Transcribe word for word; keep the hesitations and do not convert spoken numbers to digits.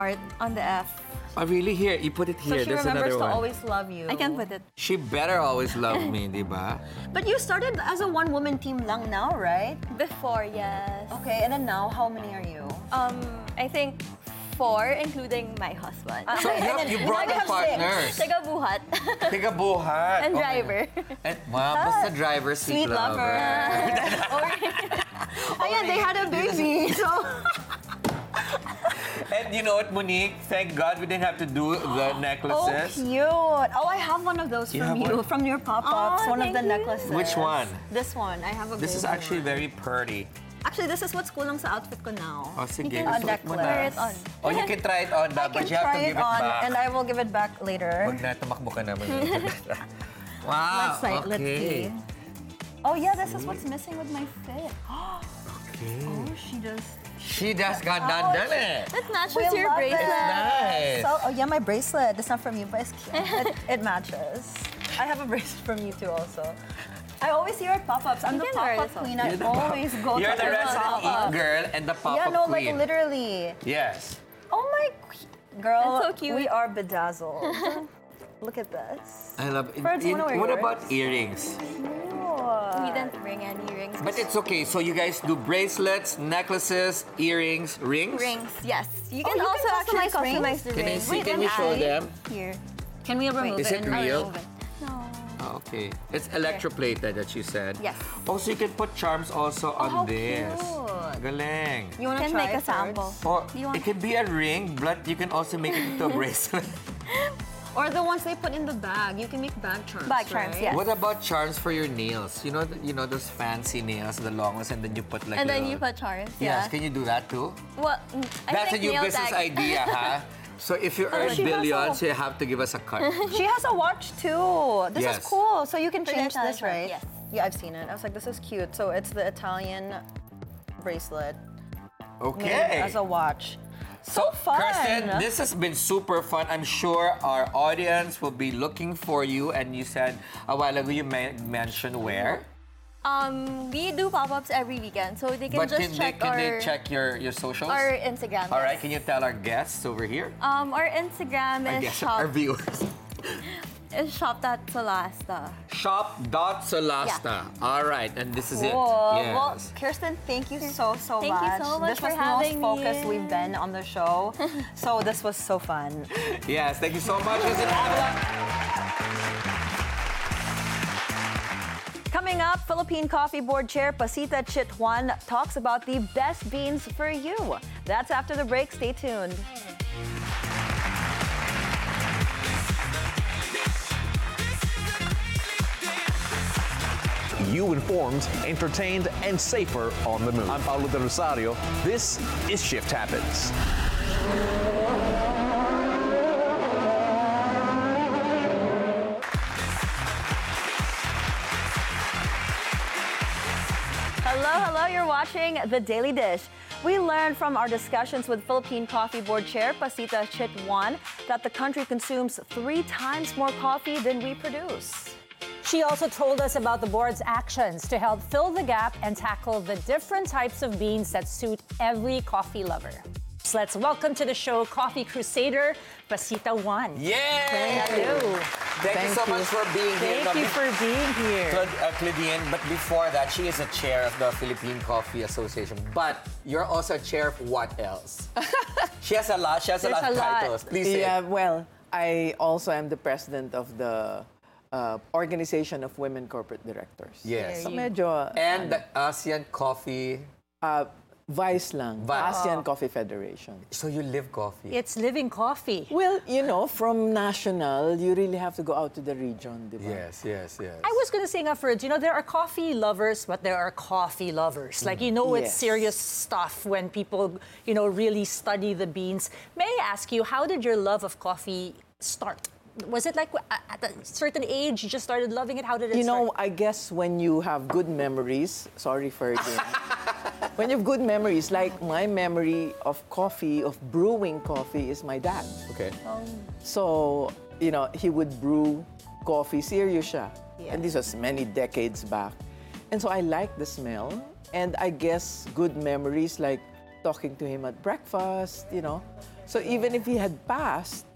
Art on the F. Oh, really? Here, you put it So here. she There's remembers another to one. always love you. I can put it. She better always love me, di ba? But you started as a one-woman team lang now, right? Before, yes. Okay, and then now, how many are you? Um, I think four, including my husband. So you, you brought Now you the have six. partners. Taga buhat. Tiga buhat. And Oh my driver. God. And, wow, basta driver, sweet, Sweet lover. Ayan, they had a baby, so... And you know what, Monique? Thank God we didn't have to do the Oh, necklaces. cute. Oh, I have one of those You from have you, one? from your pop-ups, Oh, one of the thank you. necklaces. Which one? This one. I have a This is gold actually one. very pretty. Actually, this is what's kulang sa outfit ko now. Oh, sige. can A Suot mo necklace. na. Wear it on. Oh, you can try it on, I but can you have to try give it it on, back. and I will give it back later. Wag na, tumakbo ka naman. Wow, Let's, like, okay. let's see. Oh yeah, this is what's missing with my fit. Okay. Oh, she just... She just got that done it. It matches We your love bracelet. it. Nice. So, oh yeah, my bracelet. It's not from you, but it's cute. it, it matches. I have a bracelet from you too, also. I always see her at pop-ups. I'm You the can wear pop-up this one. queen. I You're the pop- always go You're to the her resident pop-up. eat girl and the pop-up Yeah, no, queen. like literally. Yes. Oh my, qu- girl, That's so cute. we are bedazzled. Look at this. I love it. Ferds, you wanna wear What yours? about earrings? We didn't bring any rings. But it's okay. So you guys do bracelets, necklaces, earrings, rings? Rings, yes. You Oh, can you can also actually customize rings? customize the Can I rings. see? Can and we show I- them? Here. Can we remove Is it and I'll real? remove it? No. Oh, okay. It's electroplated that you said. Yes. Also, you can put charms also on how this. cute. Galing. You wanna Can try make a it first? sample. Or Do you want- it could be a ring, but you can also make it into a bracelet. Or the ones they put in the bag. You can make bag charms. Bag charms, right? yeah. What about charms for your nails? You know, th- you know those fancy nails, the long ones, and then you put like. And then little- you put charms, Yes. yeah. Can you do that too? Well, mm, I That's a think new nail business tag. idea, huh? So if you earn she has billions, a- you have to give us a cut. She has a watch too. This Yes. is cool. So you can For the change this, Italian right? yes. Yeah, I've seen it. I was like, this is cute. So it's the Italian bracelet made Okay. as a watch. So fun. Kirsten, this has been super fun. I'm sure our audience will be looking for you. And you said a while ago you men- mentioned where. Um, we do pop-ups every weekend, so they can But just can, they, check can our they check your, your socials? our Instagram. All right, yes. can you tell our guests over here? Um, our Instagram I is guess shop our viewers. is shop.solasta. Shop.solasta. All right, and this is it. Cool. Yes. Well, Kirsten, thank you so, so Thank you much. so much This for was the having most me. focused we've been on the show. So this was so fun. Yes, thank you so much. It's an avalanche. Coming up, Philippine Coffee Board Chair Pasita Chit Juan talks about the best beans for you. That's after the break. Stay tuned. You informed, entertained, and safer on the move. I'm Paulo De Rosario. This is Shift Happens. Hello, hello, you're watching The Daily Dish. We learned from our discussions with Philippine Coffee Board Chair Pasita Chit Juan that the country consumes three times more coffee than we produce. She also told us about the board's actions to help fill the gap and tackle the different types of beans that suit every coffee lover. So let's welcome to the show Coffee Crusader, Pasita Juan. Yay! Hello. Thank, you so much for being here. Thank you for being here. Claud- uh, Claudine, but before that, she is a chair of the Philippine Coffee Association. But you're also a chair of what else? She has a lot. She has There's a lot of a lot. titles. Please say Yeah, it. well, I also am the president of the uh, Organization of Women Corporate Directors. Yes. So medyo, And the ASEAN Coffee. uh, Vice lang, Vice. ASEAN Coffee Federation. So you live coffee. It's living coffee. Well, you know, from national, you really have to go out to the region, di ba? Yes, yes, yes. I was going to say, nga, Ferds, you know, there are coffee lovers, but there are coffee lovers. Like, you know, it's Yes. serious stuff when people, you know, really study the beans. May I ask you, how did your love of coffee start? Was it like at a certain age you just started loving it? How did it You start? know, I guess when you have good memories, sorry for it. When you have good memories, like my memory of coffee, of brewing coffee, is my dad. Okay. So, you know, he would brew coffee, serious siya. Yeah. And this was many decades back. And so I liked the smell. And I guess good memories like talking to him at breakfast, you know. So even if he had passed,